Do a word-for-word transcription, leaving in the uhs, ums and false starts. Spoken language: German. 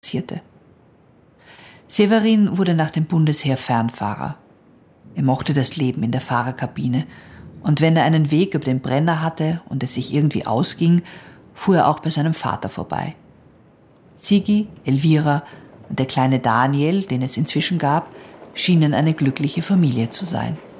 passierte. Severin wurde nach dem Bundesheer Fernfahrer. Er mochte das Leben in der Fahrerkabine, und wenn er einen Weg über den Brenner hatte und es sich irgendwie ausging, fuhr er auch bei seinem Vater vorbei. Sigi, Elvira und der kleine Daniel, den es inzwischen gab, schienen eine glückliche Familie zu sein.